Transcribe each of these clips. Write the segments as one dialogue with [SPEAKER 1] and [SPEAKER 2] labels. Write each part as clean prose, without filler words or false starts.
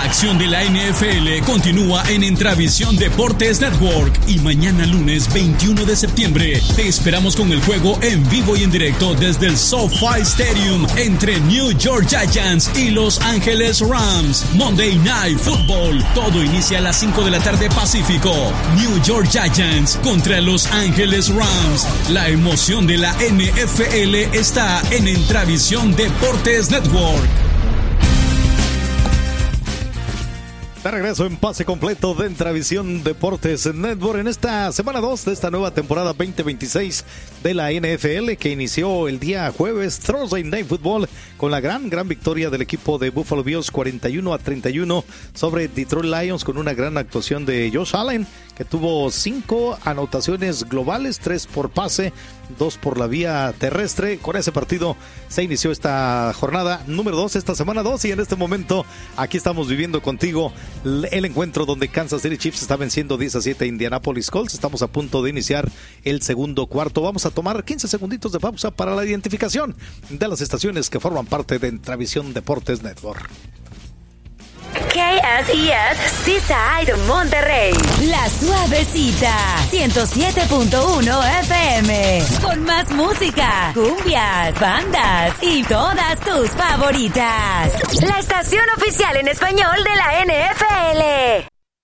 [SPEAKER 1] acción de la NFL continúa en Entravisión Deportes Network y mañana lunes 21 de septiembre te esperamos con el juego en vivo y en directo desde el SoFi Stadium entre New York Giants y Los Ángeles Rams. Monday Night Football. Todo inicia a las 5 de la tarde Pacífico. New York Giants contra Los Ángeles Rams. La emoción de la NFL está en Entravisión Deportes Network.
[SPEAKER 2] De regreso en pase completo de Entravisión Deportes Network en esta semana 2 de esta nueva temporada 2026 de la NFL que inició el día jueves, Thursday Night Football, con la gran victoria del equipo de Buffalo Bills 41-31 sobre Detroit Lions, con una gran actuación de Josh Allen, que tuvo 5 anotaciones globales, 3 por pase, 2 por la vía terrestre. Con ese partido se inició esta jornada número 2, esta semana 2, y en este momento aquí estamos viviendo contigo el encuentro donde Kansas City Chiefs está venciendo 10-7 a Indianapolis Colts. Estamos a punto de iniciar el segundo cuarto. Vamos a tomar 15 segunditos de pausa para la identificación de las estaciones que forman parte de Entravisión Deportes Network.
[SPEAKER 3] KSES Seaside Monterrey. La Suavecita 107.1 FM. Con más música, cumbias, bandas y todas tus favoritas. La estación oficial en español de la NFL.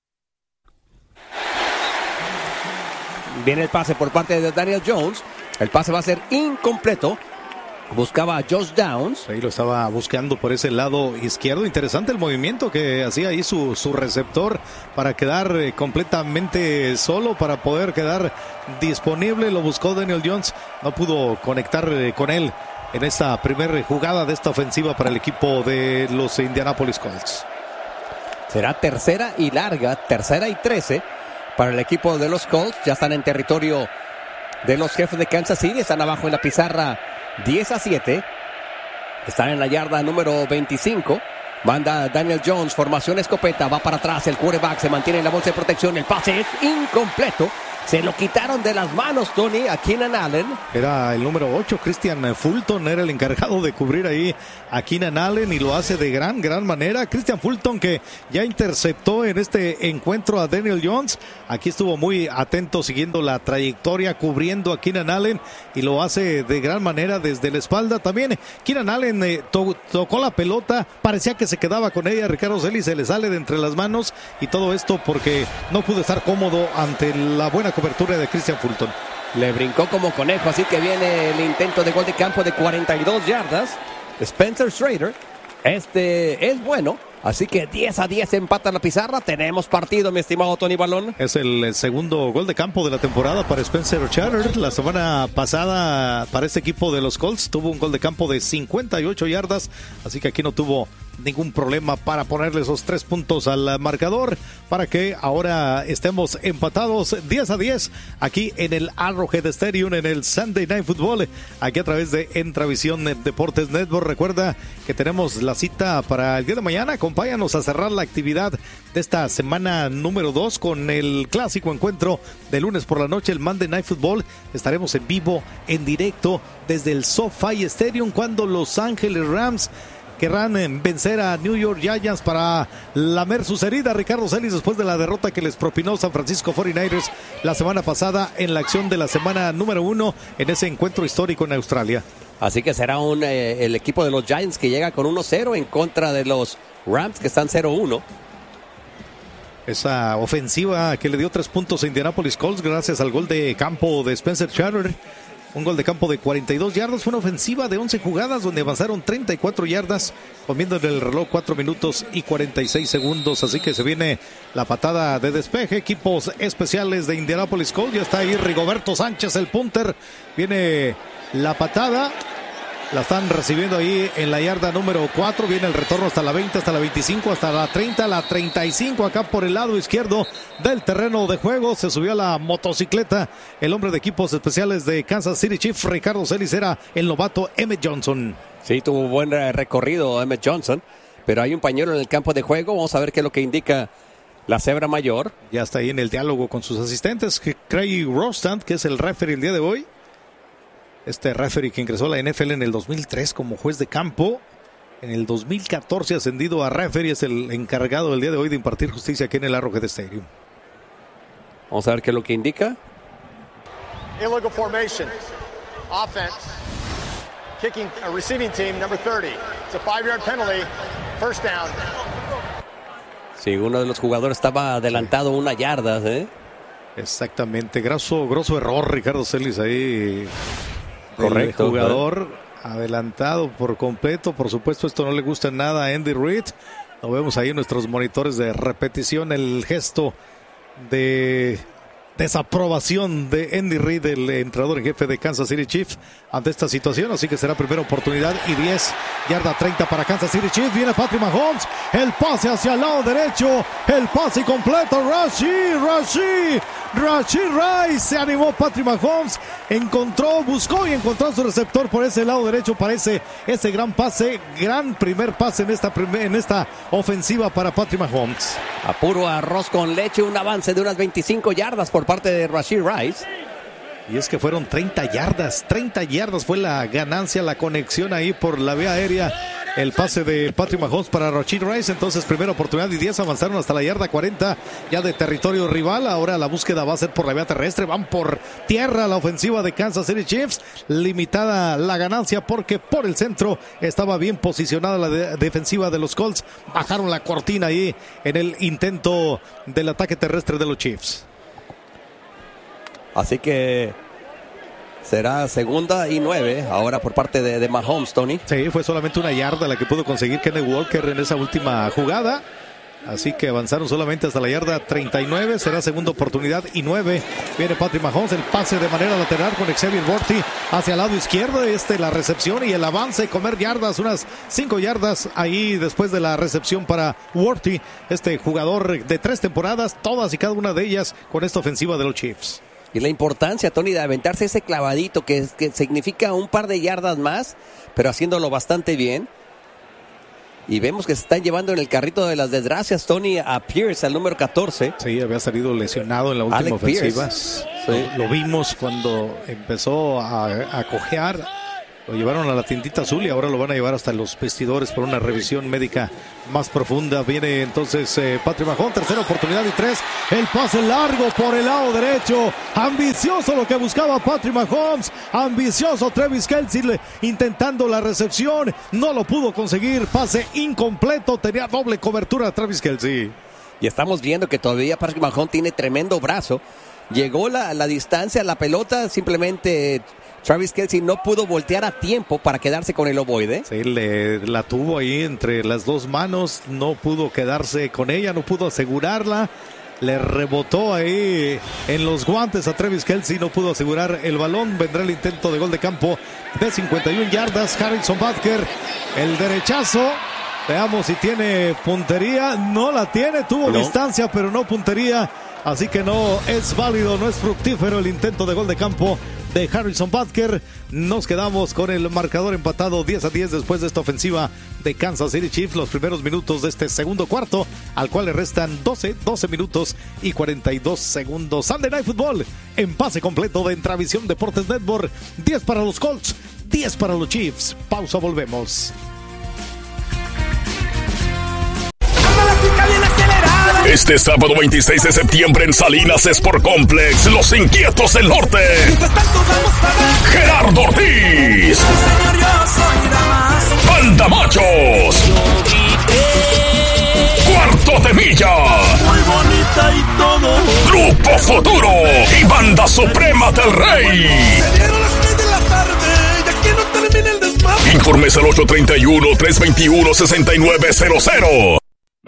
[SPEAKER 4] Viene el pase por parte de Daniel Jones. El pase va a ser incompleto. Buscaba a Josh Downs.
[SPEAKER 2] Ahí lo estaba buscando por ese lado izquierdo. Interesante el movimiento que hacía ahí su receptor para quedar completamente solo, para poder quedar disponible. Lo buscó Daniel Jones. No pudo conectar con él en esta primera jugada de esta ofensiva para el equipo de los Indianapolis Colts.
[SPEAKER 4] Será tercera y larga, tercera y 13 para el equipo de los Colts. Ya están en territorio de los Jefes de Kansas City. Están abajo en la pizarra 10-7. Están en la yarda número 25. Manda Daniel Jones, formación escopeta, va para atrás, el quarterback se mantiene en la bolsa de protección, el pase es incompleto. Se lo quitaron de las manos, Tony, a Keenan Allen.
[SPEAKER 2] Era el número 8, Christian Fulton, era el encargado de cubrir ahí a Keenan Allen y lo hace de gran manera. Christian Fulton, que ya interceptó en este encuentro a Daniel Jones. Aquí estuvo muy atento, siguiendo la trayectoria, cubriendo a Keenan Allen y lo hace de gran manera desde la espalda. También Keenan Allen tocó la pelota, parecía que se quedaba con ella. Ricardo Celis se le sale de entre las manos y todo esto porque no pudo estar cómodo ante la buena cobertura de Christian Fulton.
[SPEAKER 4] Le brincó como conejo, así que viene el intento de gol de campo de 42 yardas. Spencer Strader, este es bueno, así que 10-10 empata la pizarra. Tenemos partido, mi estimado Tony Balón.
[SPEAKER 2] Es el segundo gol de campo de la temporada para Spencer Strader. La semana pasada para este equipo de los Colts tuvo un gol de campo de 58 yardas, así que aquí no tuvo ningún problema para ponerle esos 3 puntos al marcador para que ahora estemos empatados 10-10 aquí en el Arrowhead Stadium en el Sunday Night Football, aquí a través de Entravisión Deportes Network. Recuerda que tenemos la cita para el día de mañana. Acompáñanos a cerrar la actividad de esta semana número 2 con el clásico encuentro de lunes por la noche, el Monday Night Football. Estaremos en vivo, en directo desde el SoFi Stadium cuando Los Ángeles Rams querrán vencer a New York Giants para lamer sus heridas. Ricardo Celis, después de la derrota que les propinó San Francisco 49ers la semana pasada en la acción de la semana número 1 en ese encuentro histórico en Australia.
[SPEAKER 4] Así que será el equipo de los Giants que llega con 1-0 en contra de los Rams que están 0-1.
[SPEAKER 2] Esa ofensiva que le dio 3 puntos a Indianapolis Colts gracias al gol de campo de Spencer Strader. Un gol de campo de 42 yardas. Fue una ofensiva de 11 jugadas donde avanzaron 34 yardas, comiendo en el reloj 4 minutos y 46 segundos. Así que se viene la patada de despeje. Equipos especiales de Indianapolis Colts. Ya está ahí Rigoberto Sánchez, el punter. Viene la patada. La están recibiendo ahí en la yarda número 4. Viene el retorno hasta la 20, hasta la 25, hasta la 30, la 35. Acá por el lado izquierdo del terreno de juego. Se subió a la motocicleta el hombre de equipos especiales de Kansas City Chiefs, Ricardo Celis, era el novato Emmett Johnson.
[SPEAKER 4] Sí, tuvo buen recorrido Emmett Johnson, pero hay un pañuelo en el campo de juego. Vamos a ver qué es lo que indica la cebra mayor.
[SPEAKER 2] Ya está ahí en el diálogo con sus asistentes. Craig Rostand, que es el referee el día de hoy. Este referee que ingresó a la NFL en el 2003 como juez de campo. En el 2014 ascendido a referee, es el encargado el día de hoy de impartir justicia aquí en el Arrowhead Stadium.
[SPEAKER 4] Vamos a ver qué es lo que indica.
[SPEAKER 5] Illegal formation. Offense. Kicking, receiving team, number 30. It's a 5-yard penalty. First down.
[SPEAKER 4] Sí, uno de los jugadores estaba adelantado 1 yarda, ¿eh?
[SPEAKER 2] Exactamente, grosso error, Ricardo Celis ahí.
[SPEAKER 4] Correcto.
[SPEAKER 2] El jugador adelantado por completo. Por supuesto, esto no le gusta nada a Andy Reid. Lo vemos ahí en nuestros monitores de repetición, el gesto de desaprobación de Andy Reid, el entrenador en jefe de Kansas City Chiefs, ante esta situación. Así que será primera oportunidad y 10, yarda 30 para Kansas City Chiefs. Viene Patrick Mahomes, el pase hacia el lado derecho, el pase completo. Rashee Rice, se animó Patrick Mahomes, buscó y encontró su receptor por ese lado derecho para ese gran pase, gran primer pase en esta ofensiva para Patrick Mahomes.
[SPEAKER 4] A puro arroz con leche, un avance de unas 25 yardas por parte de Rashee Rice.
[SPEAKER 2] Y es que fueron 30 yardas fue la ganancia, la conexión ahí por la vía aérea. El pase de Patrick Mahomes para Rashee Rice. Entonces primera oportunidad y 10, avanzaron hasta la yarda 40 ya de territorio rival. Ahora la búsqueda va a ser por la vía terrestre, van por tierra la ofensiva de Kansas City Chiefs. Limitada la ganancia porque por el centro estaba bien posicionada la defensiva de los Colts. Bajaron la cortina ahí en el intento del ataque terrestre de los Chiefs.
[SPEAKER 4] Así que será 2ª y 9 ahora por parte de Mahomes, Tony.
[SPEAKER 2] Sí, fue solamente 1 yarda la que pudo conseguir Kenneth Walker en esa última jugada. Así que avanzaron solamente hasta la yarda 39. Será segunda oportunidad y 9. Viene Patrick Mahomes, el pase de manera lateral con Xavier Worthy hacia el lado izquierdo. La recepción y el avance, comer yardas, unas 5 yardas ahí después de la recepción para Worthy. Este jugador de 3 temporadas, todas y cada una de ellas con esta ofensiva de los Chiefs.
[SPEAKER 4] Y la importancia, Tony, de aventarse ese clavadito que significa un par de yardas más, pero haciéndolo bastante bien. Y vemos que se están llevando en el carrito de las desgracias, Tony, a Pierce, al número 14.
[SPEAKER 2] Sí, había salido lesionado en la última
[SPEAKER 4] Alec
[SPEAKER 2] ofensiva.
[SPEAKER 4] Sí.
[SPEAKER 2] Lo vimos cuando empezó a cojear. Lo llevaron a la tiendita azul y ahora lo van a llevar hasta los vestidores por una revisión médica más profunda. Viene entonces Patrick Mahomes, tercera oportunidad y 3. El pase largo por el lado derecho. Ambicioso lo que buscaba Patrick Mahomes. Ambicioso Travis Kelce intentando la recepción. No lo pudo conseguir. Pase incompleto. Tenía doble cobertura Travis Kelce.
[SPEAKER 4] Y estamos viendo que todavía Patrick Mahomes tiene tremendo brazo. Llegó la distancia, la pelota, simplemente Travis Kelce no pudo voltear a tiempo para quedarse con el ovoide.
[SPEAKER 2] Sí, la tuvo ahí entre las dos manos, no pudo quedarse con ella, no pudo asegurarla. Le rebotó ahí en los guantes a Travis Kelce, no pudo asegurar el balón. Vendrá el intento de gol de campo de 51 yardas. Harrison Butker, el derechazo. Veamos si tiene puntería. No la tiene, tuvo distancia, pero no puntería. Así que no es válido, no es fructífero el intento de gol de campo de Harrison Butker. Nos quedamos con el marcador empatado 10-10 después de esta ofensiva de Kansas City Chiefs. Los primeros minutos de este segundo cuarto, al cual le restan 12 minutos y 42 segundos. Sunday Night Football en pase completo de Entravisión Deportes Network. 10 para los Colts, 10 para los Chiefs. Pausa, volvemos.
[SPEAKER 1] Este sábado 26 de septiembre en Salinas Sport Complex, Los Inquietos del Norte. Gerardo Ortiz. Banda Machos. Cuarto de Milla.
[SPEAKER 6] Muy bonita y todo.
[SPEAKER 1] Grupo Futuro y Banda Suprema del Rey.
[SPEAKER 6] Se dieron las 3 de la tarde, ya que no termine el desmadre.
[SPEAKER 1] Informes al 831-321-6900.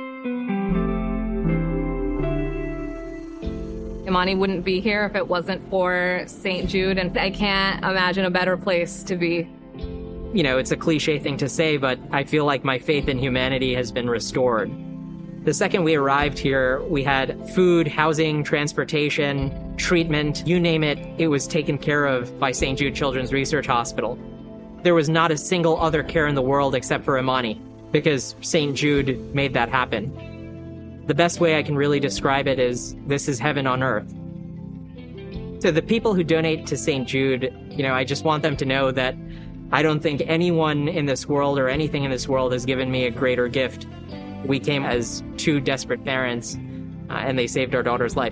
[SPEAKER 7] Imani wouldn't be here if it wasn't for St. Jude, and I can't imagine a better place to be.
[SPEAKER 8] You know, it's a cliche thing to say, but I feel like my faith in humanity has been restored. The second we arrived here, we had food, housing, transportation, treatment, you name it, it was taken care of by St. Jude Children's Research Hospital. There was not a single other care in the world except for Imani, because St. Jude made that happen. The best way I can really describe it is, this is heaven on earth. To the people who donate to St. Jude, you know, I just want them to know that I don't think anyone in this world or anything in this world has given me a greater gift. We came as two desperate parents, and they saved our daughter's life.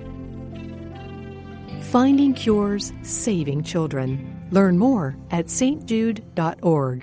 [SPEAKER 9] Finding cures, saving children. Learn more at stjude.org.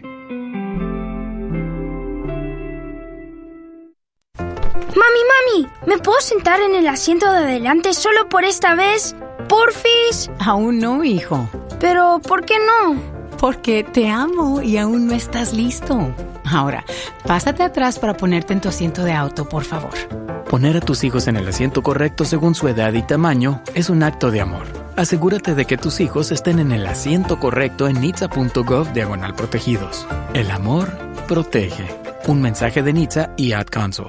[SPEAKER 10] Mami, ¿me puedo sentar en el asiento de adelante solo por esta vez? ¿Porfis?
[SPEAKER 11] Aún no, hijo.
[SPEAKER 10] ¿Pero por qué no?
[SPEAKER 11] Porque te amo y aún no estás listo. Ahora, pásate atrás para ponerte en tu asiento de auto, por favor.
[SPEAKER 12] Poner a tus hijos en el asiento correcto según su edad y tamaño es un acto de amor. Asegúrate de que tus hijos estén en el asiento correcto en nitsa.gov/protegidos. El amor protege. Un mensaje de Nitsa y Ad Council.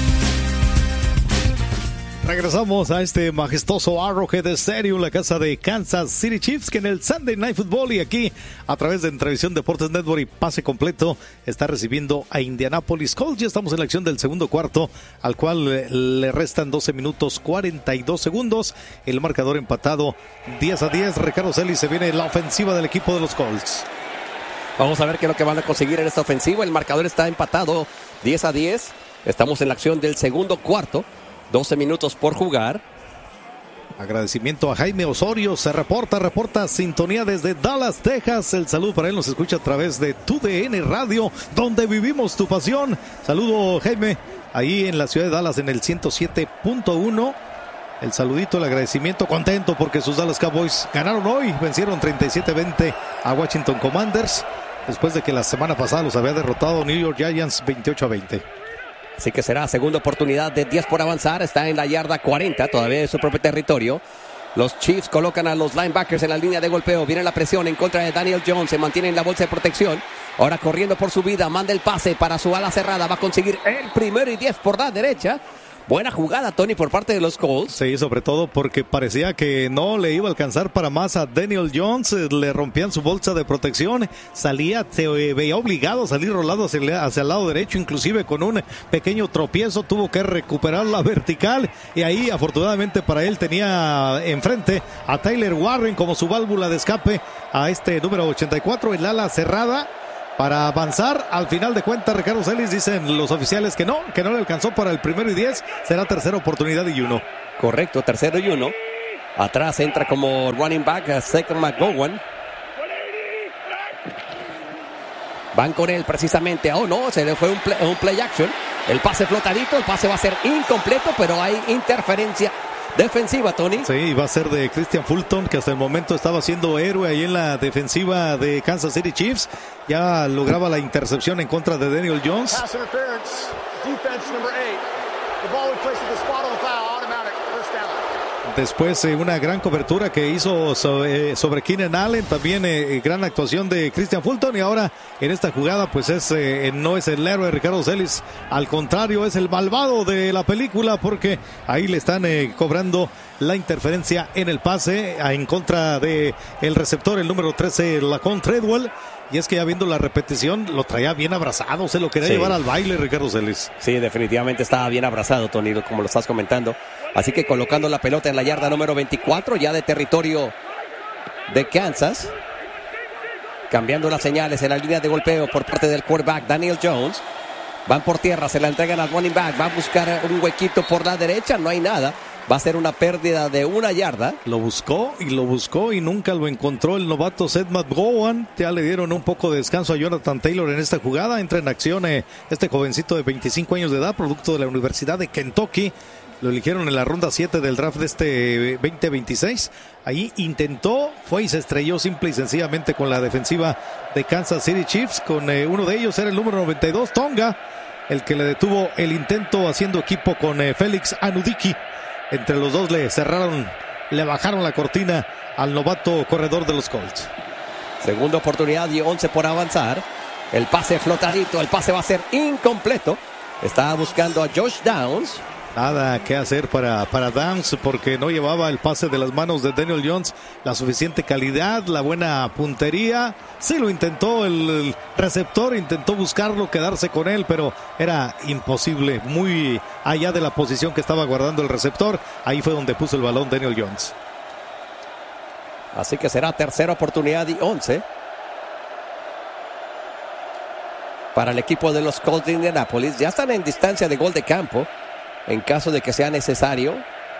[SPEAKER 2] Regresamos a este majestuoso Arrowhead Stadium, la casa de Kansas City Chiefs, que en el Sunday Night Football y aquí a través de Entrevisión Deportes Network y Pase Completo está recibiendo a Indianapolis Colts. Ya estamos en la acción del segundo cuarto, al cual le restan 12 minutos 42 segundos. El marcador empatado 10-10. Ricardo Celis, se viene la ofensiva del equipo de los Colts.
[SPEAKER 4] Vamos a ver qué es lo que van a conseguir en esta ofensiva. El marcador está empatado 10-10. Estamos en la acción del segundo cuarto. 12 minutos por jugar.
[SPEAKER 2] Agradecimiento a Jaime Osorio, se reporta sintonía desde Dallas, Texas. El saludo para él, nos escucha a través de TUDN Radio, donde vivimos tu pasión. Saludo, Jaime, ahí en la ciudad de Dallas en el 107.1. El saludito, el agradecimiento, contento porque sus Dallas Cowboys ganaron hoy, vencieron 37-20 a Washington Commanders, después de que la semana pasada los había derrotado New York Giants 28-20.
[SPEAKER 4] Así que será segunda oportunidad de 10 por avanzar. Está en la yarda 40, todavía en su propio territorio. Los Chiefs colocan a los linebackers en la línea de golpeo. Viene la presión en contra de Daniel Jones. Se mantiene en la bolsa de protección. Ahora corriendo por su vida. Manda el pase para su ala cerrada. Va a conseguir el 1-10 por la derecha. Buena jugada, Tony, por parte de los Colts.
[SPEAKER 2] Sí, sobre todo porque parecía que no le iba a alcanzar para más a Daniel Jones. Le rompían su bolsa de protección. Se veía obligado a salir rolado hacia el lado derecho, inclusive con un pequeño tropiezo. Tuvo que recuperar la vertical. Y ahí, afortunadamente para él, tenía enfrente a Tyler Warren como su válvula de escape a este número 84, el ala cerrada. Para avanzar, al final de cuentas, Ricardo Celis, dicen los oficiales que no le alcanzó para el 1-10, será tercera oportunidad y 1.
[SPEAKER 4] Correcto, 3-1. Atrás entra como running back Second McGowan. Van con él precisamente. Oh no, se le fue un play action. El pase flotadito, el pase va a ser incompleto, pero hay interferencia defensiva, Tony.
[SPEAKER 2] Sí, va a ser de Christian Fulton, que hasta el momento estaba siendo héroe ahí en la defensiva de Kansas City Chiefs. Ya lograba la intercepción en contra de Daniel Jones. Después una gran cobertura que hizo sobre Keenan Allen, también gran actuación de Christian Fulton, y ahora en esta jugada pues no es el héroe Ricardo Celis, al contrario es el malvado de la película, porque ahí le están cobrando la interferencia en el pase en contra de el receptor, el número 13, Laquan Treadwell. Y es que ya viendo la repetición, lo traía bien abrazado, se lo quería llevar al baile, Ricardo Celis.
[SPEAKER 4] Sí, definitivamente estaba bien abrazado, Tony, como lo estás comentando. Así que colocando la pelota en la yarda número 24, ya de territorio de Kansas. Cambiando las señales en la línea de golpeo por parte del quarterback Daniel Jones. Van por tierra, se la entregan al running back, va a buscar un huequito por la derecha, no hay nada. Va a ser una pérdida de 1 yarda.
[SPEAKER 2] Lo buscó y nunca lo encontró el novato Seth McGowan. Ya le dieron un poco de descanso a Jonathan Taylor en esta jugada. Entra en acción este jovencito de 25 años de edad, producto de la Universidad de Kentucky. Lo eligieron en la ronda 7 del draft de este 2026. Ahí intentó, fue y se estrelló simple y sencillamente con la defensiva de Kansas City Chiefs. Con uno de ellos era el número 92, Tonga, el que le detuvo el intento haciendo equipo con Félix Anudiki. Entre los dos le bajaron la cortina al novato corredor de los Colts.
[SPEAKER 4] Segunda oportunidad y 11 por avanzar. El pase flotadito, el pase va a ser incompleto. Está buscando a Josh Downs.
[SPEAKER 2] Nada que hacer para Downs, porque no llevaba el pase de las manos de Daniel Jones la suficiente calidad, la buena puntería. Sí lo intentó el receptor, intentó buscarlo, quedarse con él, pero era imposible, muy allá de la posición que estaba guardando el receptor. Ahí fue donde puso el balón Daniel Jones.
[SPEAKER 4] Así que será tercera oportunidad y 11. para el equipo de los Colts de Indianápolis. Ya están en distancia de gol de campo en caso de que sea necesario.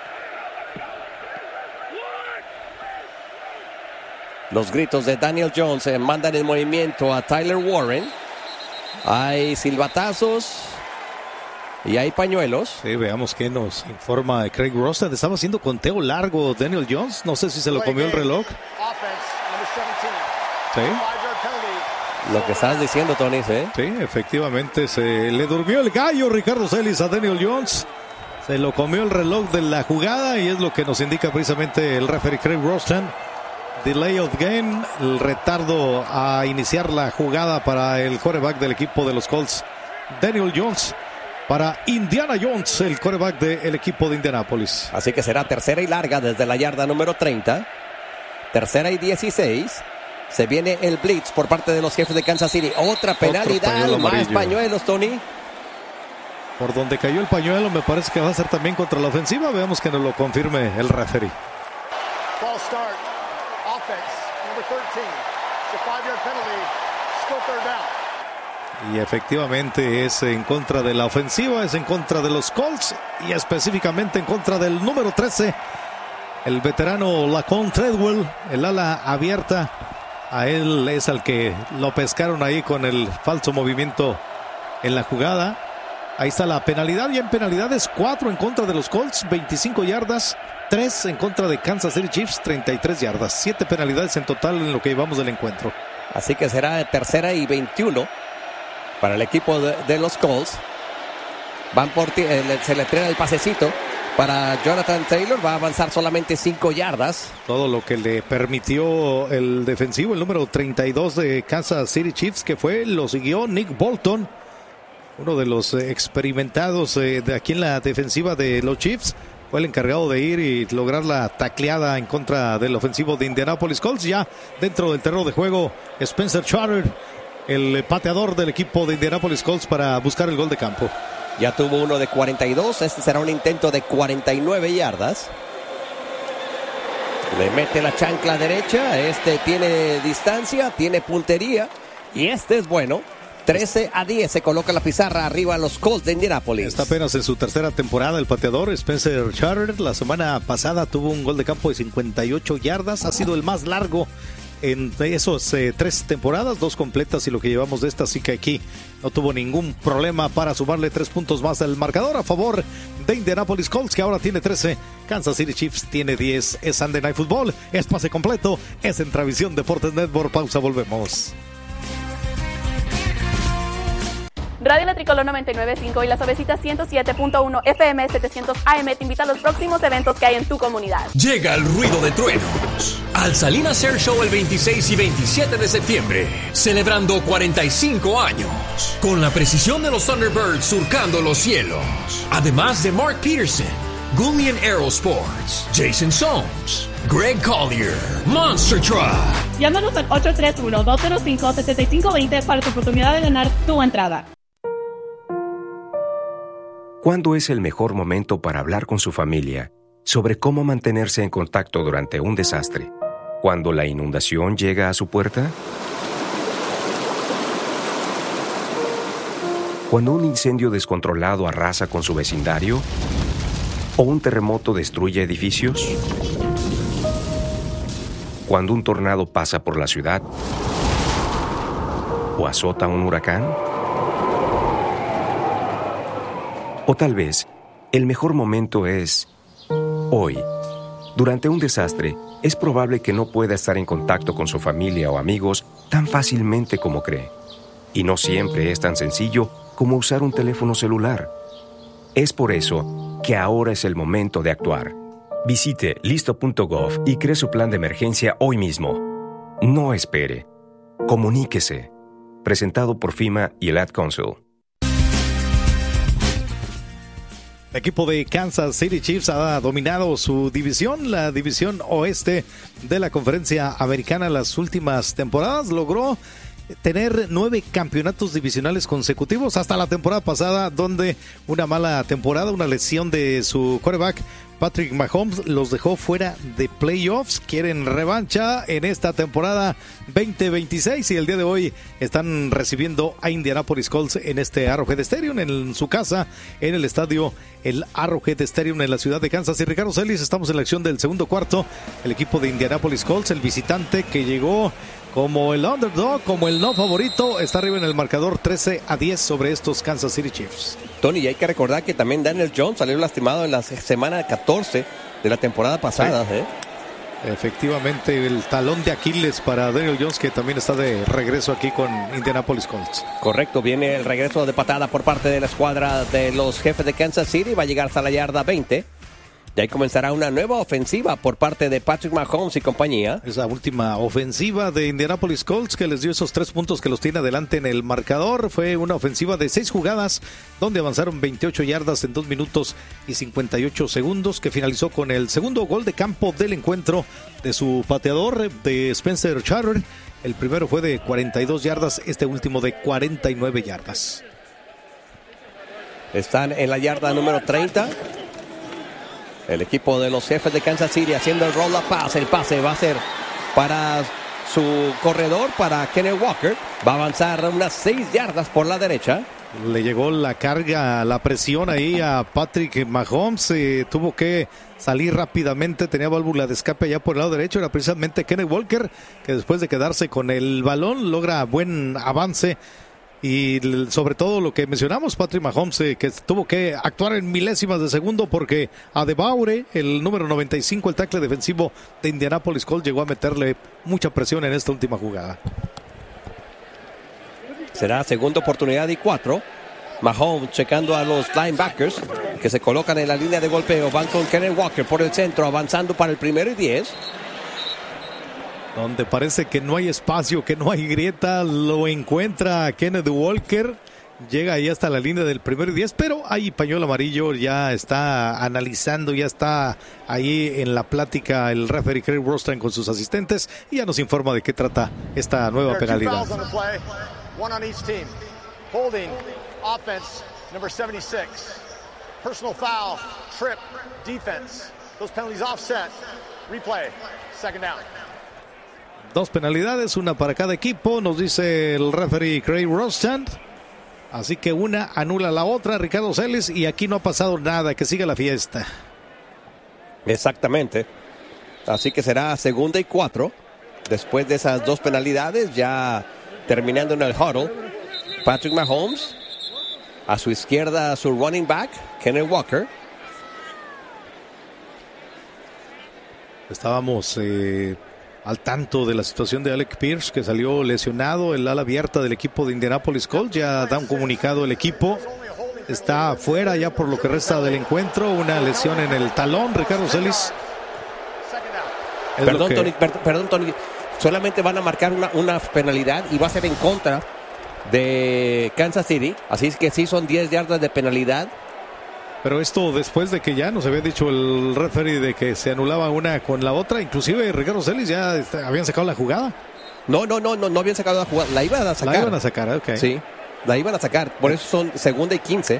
[SPEAKER 4] Los gritos de Daniel Jones mandan en movimiento a Tyler Warren. Hay silbatazos y hay pañuelos.
[SPEAKER 2] Sí, veamos qué nos informa Craig Rostad. Estaba haciendo conteo largo Daniel Jones. No sé si se lo comió el reloj. Sí.
[SPEAKER 4] Lo que estás diciendo, Tony, ¿sí?
[SPEAKER 2] Sí, efectivamente se le durmió el gallo Ricardo Celis a Daniel Jones. Se lo comió el reloj de la jugada y es lo que nos indica precisamente el referee Craig Rostad. Delay of game, el retardo a iniciar la jugada para el quarterback del equipo de los Colts, Daniel Jones, para Indiana Jones, el quarterback del equipo de Indianápolis.
[SPEAKER 4] Así que será tercera y larga desde la yarda número 30. Tercera y 16. Se viene el blitz por parte de los Jefes de Kansas City. Otra penalidad, más pañuelos, Tony.
[SPEAKER 2] Por donde cayó el pañuelo me parece que va a ser también contra la ofensiva. Veamos que nos lo confirme el referee.
[SPEAKER 5] False start. Offense, number 13. It's a 5-yard penalty. Still third down.
[SPEAKER 2] Y efectivamente es en contra de la ofensiva, es en contra de los Colts y específicamente en contra del número 13, el veterano Laquan Treadwell, el ala abierta. A él es al que lo pescaron ahí con el falso movimiento en la jugada. Ahí está la penalidad, y en penalidades 4 en contra de los Colts, 25 yardas, 3 en contra de Kansas City Chiefs, 33 yardas, 7 penalidades en total en lo que llevamos del encuentro.
[SPEAKER 4] Así que será tercera y 21 para el equipo de los Colts. Se le trae el pasecito para Jonathan Taylor, va a avanzar solamente 5 yardas.
[SPEAKER 2] Todo lo que le permitió el defensivo, el número 32 de Kansas City Chiefs, que lo siguió Nick Bolton, uno de los experimentados de aquí en la defensiva de los Chiefs. Fue el encargado de ir y lograr la tacleada en contra del ofensivo de Indianapolis Colts. Ya dentro del terreno de juego, Spencer Charter, el pateador del equipo de Indianapolis Colts, para buscar el gol de campo.
[SPEAKER 4] Ya tuvo uno de 42, este será un intento de 49 yardas. Le mete la chancla derecha, este tiene distancia, tiene puntería y este es bueno. 13-10 se coloca la pizarra arriba a los Colts de Indianapolis.
[SPEAKER 2] Está apenas en su tercera temporada el pateador Spencer Charter. La semana pasada tuvo un gol de campo de 58 yardas. Ha sido el más largo en esos 3 temporadas, 2 completas y lo que llevamos de esta. Así que aquí no tuvo ningún problema para sumarle 3 puntos más al marcador a favor de Indianapolis Colts, que ahora tiene 13. Kansas City Chiefs tiene 10. Es Sunday Night Football, es pase completo, es en Travisión Deportes Network. Pausa, volvemos.
[SPEAKER 13] Radio La Tricolor 99.5 y Las Ovecitas 107.1 FM 700 AM te invita a los próximos eventos que hay en tu comunidad.
[SPEAKER 1] Llega el ruido de truenos al Salinas Air Show el 26 y 27 de septiembre, celebrando 45 años, con la precisión de los Thunderbirds surcando los cielos. Además de Mark Peterson, Gullian Aerosports, Jason Soames, Greg Collier, Monster Truck.
[SPEAKER 13] Llámanos al 831-205-7520 para tu oportunidad de ganar tu entrada.
[SPEAKER 14] ¿Cuándo es el mejor momento para hablar con su familia sobre cómo mantenerse en contacto durante un desastre? ¿Cuando la inundación llega a su puerta? ¿Cuando un incendio descontrolado arrasa con su vecindario? ¿O un terremoto destruye edificios? ¿Cuando un tornado pasa por la ciudad? ¿O azota un huracán? O tal vez, el mejor momento es hoy. Durante un desastre, es probable que no pueda estar en contacto con su familia o amigos tan fácilmente como cree. Y no siempre es tan sencillo como usar un teléfono celular. Es por eso que ahora es el momento de actuar. Visite listo.gov y cree su plan de emergencia hoy mismo. No espere. Comuníquese. Presentado por FEMA y el Ad Council.
[SPEAKER 2] El equipo de Kansas City Chiefs ha dominado su división, la división oeste de la Conferencia Americana, las últimas temporadas. Logró tener 9 campeonatos divisionales consecutivos hasta la temporada pasada, donde una mala temporada, una lesión de su quarterback Patrick Mahomes los dejó fuera de playoffs. Quieren revancha en esta temporada 2026 y el día de hoy están recibiendo a Indianapolis Colts en este Arrowhead Stadium, en su casa, en el estadio el Arrowhead Stadium en la ciudad de Kansas. Y Ricardo Celis, estamos en la acción del segundo cuarto. El equipo de Indianapolis Colts, el visitante que llegó como el underdog, como el no favorito, está arriba en el marcador 13-10 sobre estos Kansas City Chiefs.
[SPEAKER 4] Tony, y hay que recordar que también Daniel Jones salió lastimado en la semana 14 de la temporada pasada.
[SPEAKER 2] Sí. Efectivamente, el talón de Aquiles para Daniel Jones, que también está de regreso aquí con Indianapolis Colts.
[SPEAKER 4] Correcto, viene el regreso de patada por parte de la escuadra de los Jefes de Kansas City, va a llegar hasta la yarda 20. Y ahí comenzará una nueva ofensiva por parte de Patrick Mahomes y compañía.
[SPEAKER 2] Esa última ofensiva de Indianapolis Colts que les dio esos 3 puntos que los tiene adelante en el marcador. Fue una ofensiva de 6 jugadas donde avanzaron 28 yardas en 2 minutos y 58 segundos, que finalizó con el segundo gol de campo del encuentro de su pateador, de Spencer Charter. El primero fue de 42 yardas, este último de 49 yardas.
[SPEAKER 4] Están en la yarda número 30. El equipo de los Jefes de Kansas City haciendo el roll-up pass. El pase va a ser para su corredor, para Kenneth Walker. Va a avanzar unas 6 yardas por la derecha.
[SPEAKER 2] Le llegó la carga, la presión ahí a Patrick Mahomes. Tuvo que salir rápidamente. Tenía válvula de escape allá por el lado derecho. Era precisamente Kenneth Walker, que después de quedarse con el balón logra buen avance. Y sobre todo lo que mencionamos, Patrick Mahomes, que tuvo que actuar en milésimas de segundo porque Adebayo, el número 95, el tackle defensivo de Indianapolis Colts, llegó a meterle mucha presión en esta última jugada.
[SPEAKER 4] Será segunda oportunidad y 4. Mahomes checando a los linebackers que se colocan en la línea de golpeo. Van con Kenneth Walker por el centro, avanzando para el 1st y 10.
[SPEAKER 2] Donde parece que no hay espacio, que no hay grieta, lo encuentra Kenneth Walker. Llega ahí hasta la línea del 1st y 10, pero ahí pañuelo amarillo, ya está analizando, ya está ahí en la plática el referee Craig Rostran con sus asistentes y ya nos informa de qué trata esta nueva penalidad.
[SPEAKER 5] One on each team. Holding, offense, number 76. Personal foul, trip, defense. Those penalties offset. Replay, second down.
[SPEAKER 2] 2 penalidades, una para cada equipo, nos dice el referee Craig Rostran. Así que una anula la otra, Ricardo Celis, y aquí no ha pasado nada, que siga la fiesta.
[SPEAKER 4] Exactamente. Así que será segunda y 4. Después de esas 2 penalidades, ya terminando en el huddle, Patrick Mahomes. A su izquierda, su running back, Kenneth Walker.
[SPEAKER 2] Estábamos al tanto de la situación de Alec Pierce, que salió lesionado, el ala abierta del equipo de Indianapolis Colts. Ya da un comunicado el equipo. Está fuera ya por lo que resta del encuentro. Una lesión en el talón, Ricardo Celis.
[SPEAKER 4] Perdón, Tony. Solamente van a marcar una penalidad y va a ser en contra de Kansas City. Así es que sí son 10 yardas de penalidad.
[SPEAKER 2] Pero esto después de que ya nos había dicho el referee de que se anulaba una con la otra. Inclusive Ricardo Celis ya habían sacado la jugada.
[SPEAKER 4] No habían sacado la jugada. La iban a sacar.
[SPEAKER 2] La iban a sacar, ok.
[SPEAKER 4] Sí, la iban a sacar. Por eso son segunda y 15.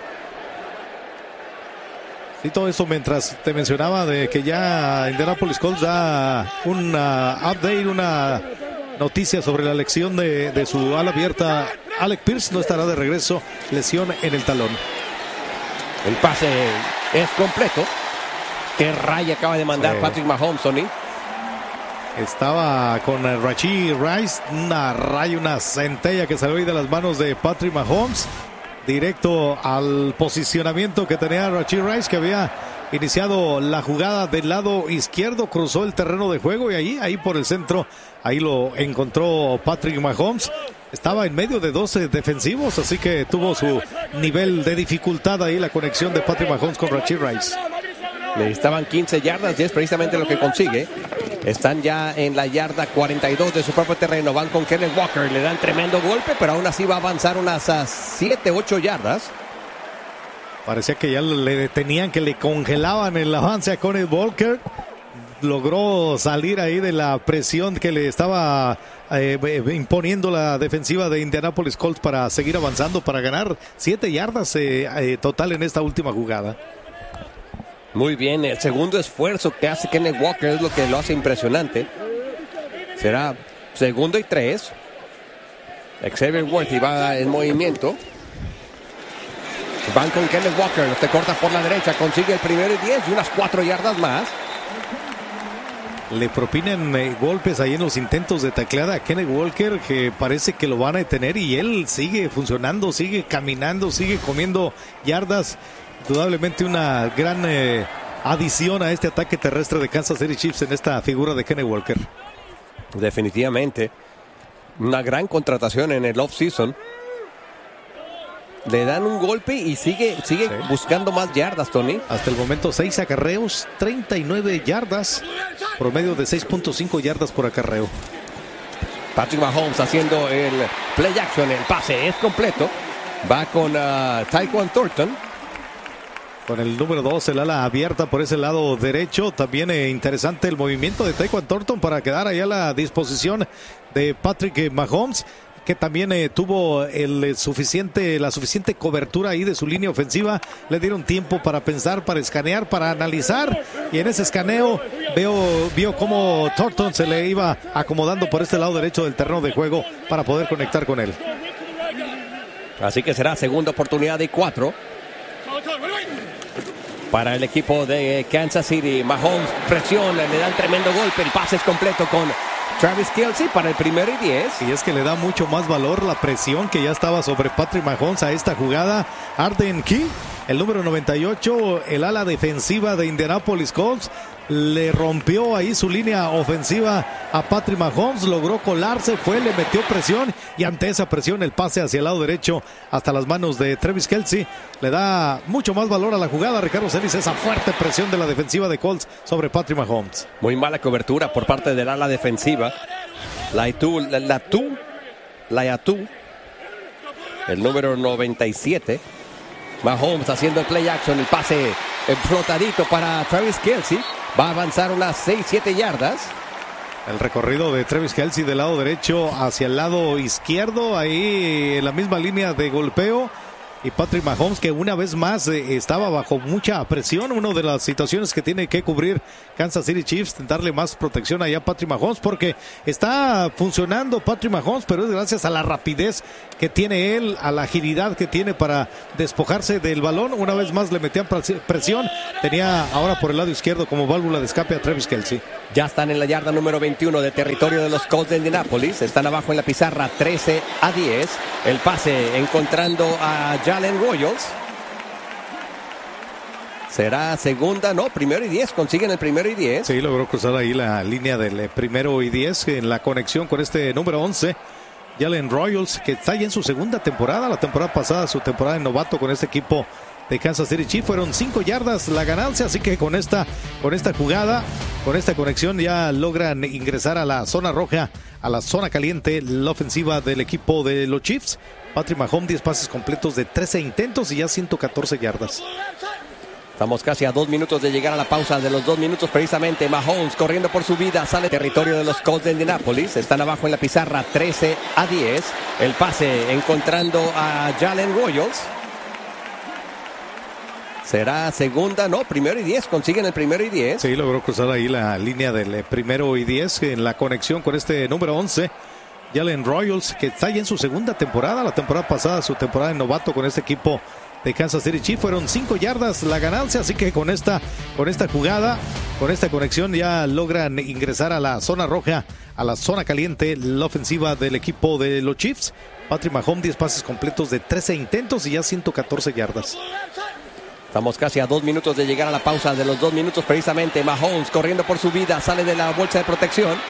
[SPEAKER 2] Y todo eso mientras te mencionaba de que ya Indianapolis Colts da una update, una noticia sobre la lesión de su ala abierta. Alec Pierce no estará de regreso, lesión en el talón.
[SPEAKER 4] El pase es completo. Qué raya acaba de mandar Patrick Mahomes, Tony.
[SPEAKER 2] Estaba con Rashee Rice, una raya, una centella que salió ahí de las manos de Patrick Mahomes. Directo al posicionamiento que tenía Rashee Rice, que había iniciado la jugada del lado izquierdo, cruzó el terreno de juego y ahí por el centro, ahí lo encontró Patrick Mahomes. Estaba en medio de 12 defensivos, así que tuvo su nivel de dificultad ahí la conexión de Patrick Mahomes con Rashee Rice.
[SPEAKER 4] Necesitaban 15 yardas y es precisamente lo que consigue. Están ya en la yarda 42 de su propio terreno. Van con Kenneth Walker, le dan tremendo golpe, pero aún así va a avanzar unas 7-8 yardas.
[SPEAKER 2] Parecía que ya le detenían, que le congelaban el avance a Kenneth Walker. logró salir ahí de la presión que le estaba imponiendo la defensiva de Indianapolis Colts para seguir avanzando, para ganar 7 yardas total en esta última jugada.
[SPEAKER 4] Muy bien, el segundo esfuerzo que hace Kenneth Walker es lo que lo hace impresionante. Será 2nd y 3. Xavier Worthy va en movimiento. Van con Kenneth Walker, te corta por la derecha, consigue el 1º y 10 y unas 4 yardas más.
[SPEAKER 2] Le propinan golpes ahí en los intentos de tacleada a Kenneth Walker, que parece que lo van a detener, y él sigue funcionando, sigue caminando, sigue comiendo yardas. Indudablemente una gran adición a este ataque terrestre de Kansas City Chiefs en esta figura de Kenneth Walker.
[SPEAKER 4] Definitivamente una gran contratación en el off-season. Le dan un golpe y sigue buscando más yardas, Tony.
[SPEAKER 2] Hasta el momento 6 acarreos, 39 yardas, promedio de 6.5 yardas por acarreo.
[SPEAKER 4] Patrick Mahomes haciendo el play action, el pase es completo. Va con Tyquan Thornton.
[SPEAKER 2] Con el número 2, el ala abierta por ese lado derecho. También interesante el movimiento de Tyquan Thornton para quedar ahí a la disposición de Patrick Mahomes, que también tuvo la suficiente cobertura ahí de su línea ofensiva. Le dieron tiempo para pensar, para escanear, para analizar, y en ese escaneo vio cómo Thornton se le iba acomodando por este lado derecho del terreno de juego para poder conectar con él.
[SPEAKER 4] Así que será segunda oportunidad y 4 para el equipo de Kansas City. Mahomes presiona, le dan tremendo golpe, el pase es completo con Travis Kelce para el 1º y 10.
[SPEAKER 2] Y es que le da mucho más valor la presión que ya estaba sobre Patrick Mahomes a esta jugada. Arden Key, el número 98, el ala defensiva de Indianapolis Colts, le rompió ahí su línea ofensiva a Patrick Mahomes, logró colarse, le metió presión, y ante esa presión el pase hacia el lado derecho hasta las manos de Travis Kelce le da mucho más valor a la jugada, Ricardo Celis, esa fuerte presión de la defensiva de Colts sobre Patrick Mahomes.
[SPEAKER 4] Muy mala cobertura por parte del ala defensiva. Laiatu, el número 97. Mahomes haciendo el play action, el pase flotadito para Travis Kelce. Va a avanzar unas 6-7 yardas.
[SPEAKER 2] El recorrido de Travis Kelce del lado derecho hacia el lado izquierdo, ahí en la misma línea de golpeo. Y Patrick Mahomes, que una vez más estaba bajo mucha presión. Una de las situaciones que tiene que cubrir Kansas City Chiefs, darle más protección allá a Patrick Mahomes, porque está funcionando Patrick Mahomes, pero es gracias a la rapidez que tiene él, a la agilidad que tiene para despojarse del balón. Una vez más le metían presión. Tenía ahora por el lado izquierdo como válvula de escape a Travis Kelce.
[SPEAKER 4] Ya están en la yarda número 21 de territorio de los Colts de Indianapolis. Están abajo en la pizarra 13-10. El pase encontrando a Jalen Royals. Será segunda, no, 1º y 10. Consiguen el 1º y 10.
[SPEAKER 2] Sí, logró cruzar ahí la línea del 1º y 10 en la conexión con este número 11. Jalen Royals, que está ya en su segunda temporada. La temporada pasada, su temporada de novato con este equipo de Kansas City Chiefs, fueron 5 yardas la ganancia, así que con esta jugada, con esta conexión ya logran ingresar a la zona roja, a la zona caliente, la ofensiva del equipo de los Chiefs. Patrick Mahomes, 10 pases completos de 13 intentos y ya 114 yardas.
[SPEAKER 4] Estamos casi a 2 minutos de llegar a la pausa de los 2 minutos precisamente. Mahomes corriendo por su vida, sale territorio de los Colts de Indianapolis. Están abajo en la pizarra 13-10. El pase encontrando a Jalen Royals. Será segunda, no, 1º y 10. Consiguen el 1º y 10.
[SPEAKER 2] Sí, logró cruzar ahí la línea del 1º y 10 en la conexión con este número 11. Jalen Royals, que está ya en su segunda temporada. La temporada pasada, su temporada de novato con este equipo de Kansas City Chiefs, fueron 5 yardas la ganancia, así que con esta jugada, con esta conexión ya logran ingresar a la zona roja, a la zona caliente, la ofensiva del equipo de los Chiefs. Patrick Mahomes, 10 pases completos de 13 intentos y ya 114 yardas.
[SPEAKER 4] Estamos casi a 2 minutos de llegar a la pausa de los 2 minutos precisamente. Mahomes corriendo por su vida, sale de la bolsa de protección.